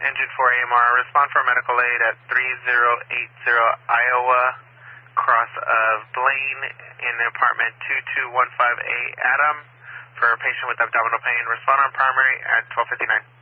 Engine 4 AMR, respond for medical aid at 3080 Iowa, cross of Blaine in apartment 2215A Adam for a patient with abdominal pain. Respond on primary at 12:59.